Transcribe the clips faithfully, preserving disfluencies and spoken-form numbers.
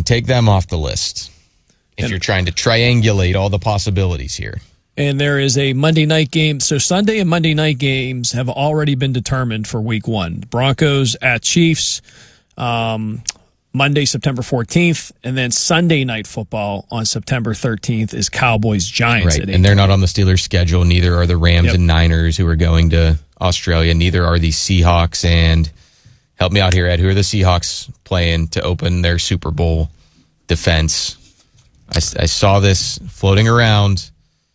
take them off the list if and, you're trying to triangulate all the possibilities here. And there is a Monday night game. So Sunday and Monday night games have already been determined for week one. Broncos at Chiefs, um, Monday, September fourteenth, and then Sunday night football on September thirteenth is Cowboys-Giants. Right, and they're not on the Steelers' schedule. Neither are the Rams yep. and Niners, who are going to Australia. Neither are the Seahawks. And help me out here, Ed. Who are the Seahawks playing to open their Super Bowl defense? I, I saw this floating around.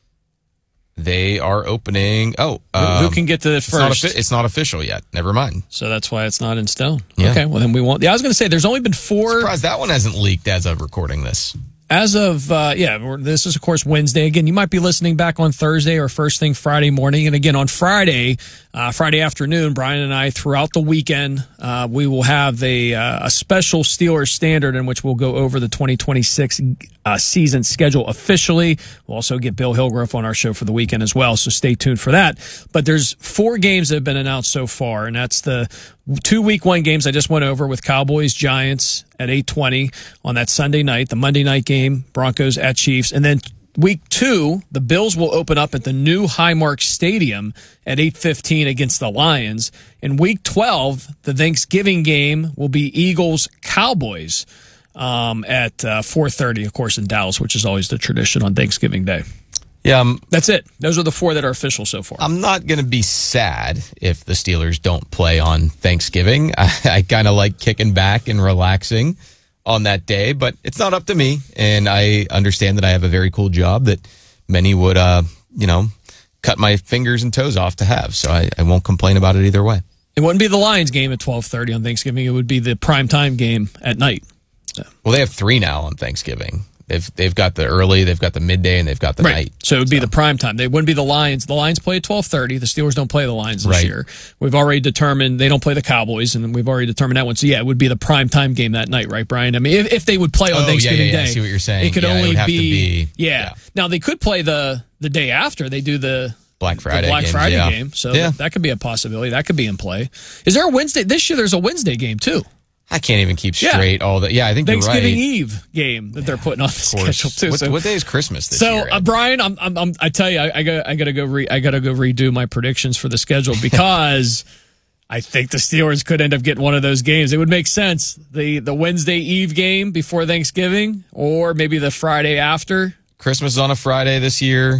They are opening. Oh, um, who can get to it first? It's not, it's not official yet. Never mind. So that's why it's not in stone. Yeah. Okay, well then we won't. Yeah, I was going to say there's only been four. I'm surprised that one hasn't leaked as of recording this. As of, uh, yeah, this is, of course, Wednesday. Again, you might be listening back on Thursday or first thing Friday morning. And again, on Friday, uh, Friday afternoon, Brian and I, throughout the weekend, uh, we will have a, uh, a special Steelers Standard in which we'll go over the twenty twenty-six uh, season schedule officially. We'll also get Bill Hillgrove on our show for the weekend as well, so stay tuned for that. But there's four games that have been announced so far, and that's the two week one games I just went over with Cowboys-Giants at eight twenty on that Sunday night, the Monday night game, Broncos at Chiefs, and then week two, the Bills will open up at the new Highmark Stadium at eight fifteen against the Lions. In week twelve, the Thanksgiving game will be Eagles-Cowboys um, at uh, four thirty, of course, in Dallas, which is always the tradition on Thanksgiving Day. Yeah, um, that's it. Those are the four that are official so far. I'm not going to be sad if the Steelers don't play on Thanksgiving. I, I kind of like kicking back and relaxing on that day, but it's not up to me. And I understand that I have a very cool job that many would, uh, you know, cut my fingers and toes off to have. So I, I won't complain about it either way. It wouldn't be the Lions game at twelve thirty on Thanksgiving. It would be the primetime game at night. Well, they have three now on Thanksgiving. They've they've got the early, they've got the midday, and they've got the right. night. So it would be so. the prime time. They wouldn't be the Lions. The Lions play at twelve thirty. The Steelers don't play the Lions this right. year. We've already determined they don't play the Cowboys, and we've already determined that one. So yeah, it would be the prime time game that night, right, Brian? I mean, if, if they would play on oh, Thanksgiving yeah, yeah, yeah. Day, I see what you're saying. It could yeah, only it would have be, to be yeah. yeah. Now they could play the the day after. They do the Black Friday, the Black games, Friday yeah. game. So yeah. that, that could be a possibility. That could be in play. Is there a Wednesday this year? There's a Wednesday game too. I can't even keep straight yeah. all that. Yeah, I think Thanksgiving you're right. Eve game that yeah, they're putting on the schedule too. What, so, what day is Christmas this so, year? So, uh, Brian, I'm, I'm, I'm, I tell you, I, I got, I got to go, re, I got to go redo my predictions for the schedule because I think the Steelers could end up getting one of those games. It would make sense the the Wednesday Eve game before Thanksgiving, or maybe the Friday after. Christmas is on a Friday this year,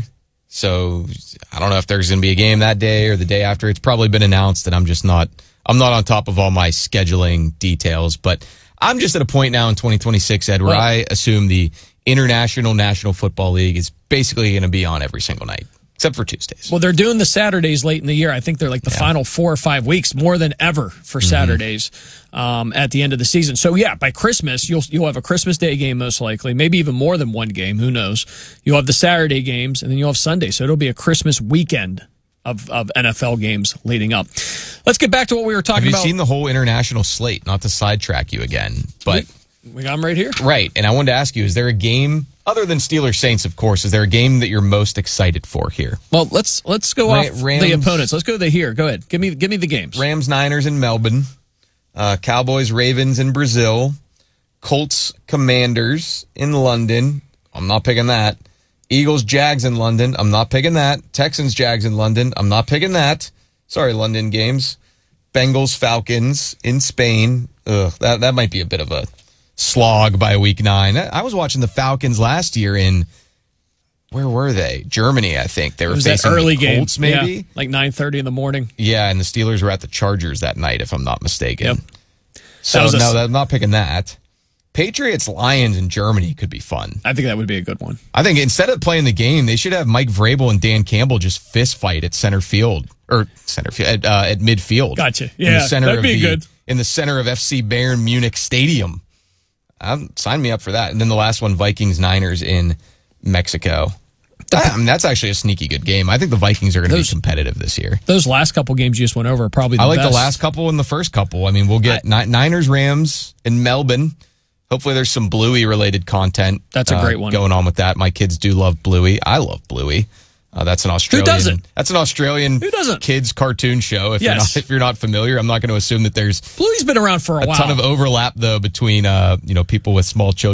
so I don't know if there's going to be a game that day or the day after. It's probably been announced, and I'm just not. I'm not on top of all my scheduling details, but I'm just at a point now in twenty twenty-six, Ed, where well, I assume the International National Football League is basically going to be on every single night, except for Tuesdays. Well, they're doing the Saturdays late in the year. I think they're like the yeah. final four or five weeks, more than ever for mm-hmm. Saturdays um, at the end of the season. So, yeah, by Christmas, you'll you'll have a Christmas Day game most likely, maybe even more than one game. Who knows? You'll have the Saturday games, and then you'll have Sunday. So it'll be a Christmas weekend Of, of N F L games leading up. Let's get back to what we were talking about. Have you about. seen the whole international slate? Not to sidetrack you again, but we, we got them right here. Right, and I wanted to ask you: is there a game other than Steelers Saints? Of course, is there a game that you're most excited for here? Well, let's let's go Ra- off Rams, the opponents. Let's go to the here. Go ahead. Give me give me the games. Rams Niners in Melbourne, uh, Cowboys Ravens in Brazil, Colts Commanders in London. I'm not picking that. Eagles, Jags in London. I'm not picking that. Texans, Jags in London. I'm not picking that. Sorry, London games. Bengals, Falcons in Spain. Ugh, that, that might be a bit of a slog by week nine. I was watching the Falcons last year in, where were they? Germany, I think. They were facing that early the Colts, game. maybe? Yeah, like nine thirty in the morning. Yeah, and the Steelers were at the Chargers that night, if I'm not mistaken. Yep. So, that no, a, I'm not picking that. Patriots Lions in Germany could be fun. I think that would be a good one. I think instead of playing the game, they should have Mike Vrabel and Dan Campbell just fist fight at center field or center field at, uh, at midfield. Gotcha. Yeah, in the center that'd of be the, good. In the center of F C Bayern Munich Stadium. Um, sign me up for that. And then the last one, Vikings Niners in Mexico. I, I mean, that's actually a sneaky good game. I think the Vikings are going to be competitive this year. Those last couple games you just went over are probably the I like best. the last couple and the first couple. I mean, we'll get I, Niners Rams in Melbourne. Hopefully there's some Bluey-related content. That's a great uh, one. Going on with that. My kids do love Bluey. I love Bluey. Uh, that's an Australian. Who doesn't? That's an Australian Who doesn't? kids cartoon show. If yes. you're not, if you're not familiar, I'm not going to assume that there's Bluey's been around for a, a while. ton of overlap though between uh, you know people with small children.